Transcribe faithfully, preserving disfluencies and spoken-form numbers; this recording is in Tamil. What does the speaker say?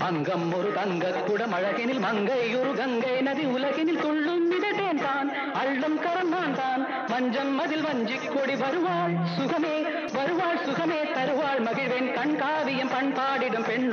அங்கம் ஒரு தங்க குடம் அழகெனில் மங்கை ஒரு கங்கை நதி உலகினில் துள்ளும் மிதட்டேன் தான் அள்ளும் கரம்மான் தான் மஞ்சம் அதில் வஞ்சி கொடி வருவாள் சுகமே வருவாள் சுகமே தருவாள் மகிழ்வேன் கண் காவியம் பண்பாடிடும் பெண்